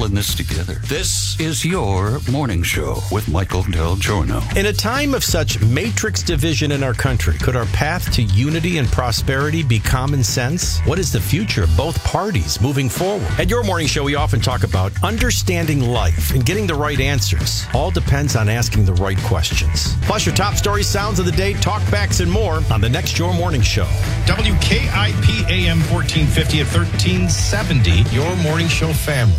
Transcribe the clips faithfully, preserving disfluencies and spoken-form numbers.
in this together. This is your morning show with Michael Del Giorno. In a time of such matrix division in our country, could our path to unity and prosperity be common sense? What is the future of both parties moving forward? At your morning show, we often talk about understanding life and getting the right answers. All depends on asking the right questions. Plus your top stories, sounds of the day, talkbacks, and more on the next Your Morning Show. W K I P A M fourteen fifty at thirteen seventy, Your Morning Show family.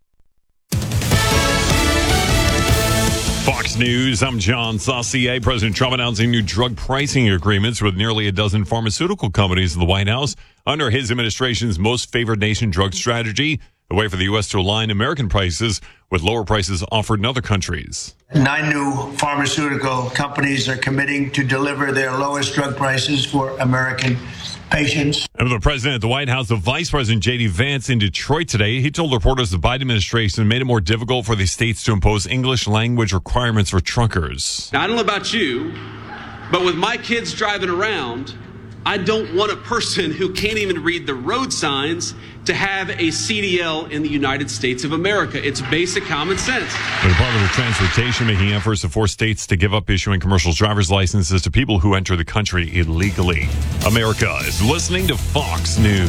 Fox News, I'm John Saucier. President Trump announcing new drug pricing agreements with nearly a dozen pharmaceutical companies in the White House under his administration's most favored nation drug strategy, a way for the U S to align American prices with lower prices offered in other countries. Nine new pharmaceutical companies are committing to deliver their lowest drug prices for American patients. And with the president at the White House, the Vice President J D Vance in Detroit today, he told reporters the Biden administration made it more difficult for the states to impose English language requirements for truckers. Now, I don't know about you, but with my kids driving around, I don't want a person who can't even read the road signs to have a C D L in the United States of America. It's basic common sense. The Department of Transportation making efforts to force states to give up issuing commercial driver's licenses to people who enter the country illegally. America is listening to Fox News.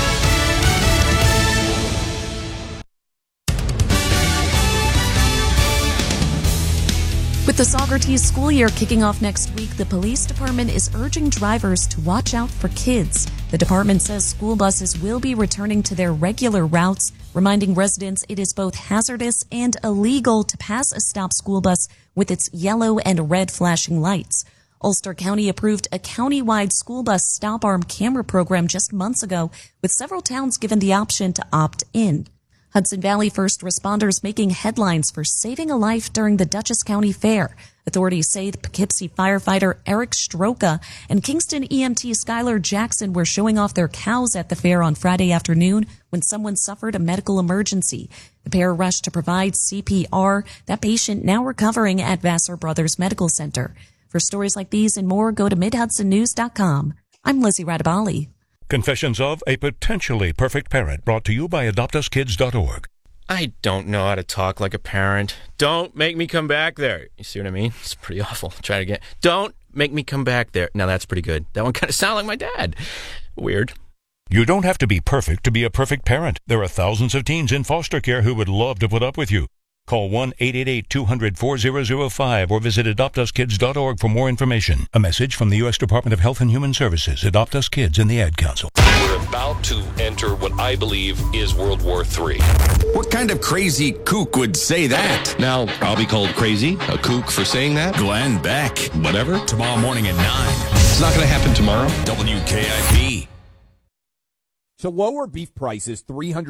With the Socrates school year kicking off next week, the police department is urging drivers to watch out for kids. The department says school buses will be returning to their regular routes, reminding residents it is both hazardous and illegal to pass a stop school bus with its yellow and red flashing lights. Ulster County approved a county-wide school bus stop arm camera program just months ago, with several towns given the option to opt in. Hudson Valley first responders making headlines for saving a life during the Dutchess County Fair. Authorities say the Poughkeepsie firefighter Eric Stroka and Kingston E M T Skylar Jackson were showing off their cows at the fair on Friday afternoon when someone suffered a medical emergency. The pair rushed to provide C P R. That patient now recovering at Vassar Brothers Medical Center. For stories like these and more, go to mid hudson news dot com. I'm Lizzie Radabali. Confessions of a Potentially Perfect Parent, brought to you by adopt us kids dot org. I don't know how to talk like a parent. Don't make me come back there. You see what I mean? It's pretty awful. Try it again. Don't make me come back there. Now that's pretty good. That one kind of sounded like my dad. Weird. You don't have to be perfect to be a perfect parent. There are thousands of teens in foster care who would love to put up with you. Call one eight eight eight, two hundred, four thousand five or visit adopt us kids dot org for more information. A message from the U S Department of Health and Human Services, Adopt Us Kids, and the Ad Council. We're about to enter what I believe is World War Three. What kind of crazy kook would say that? Now, I'll be called crazy, a kook for saying that. Glenn Beck. Whatever. Tomorrow morning at nine. It's not going to happen tomorrow. W K I P. To lower beef prices three hundred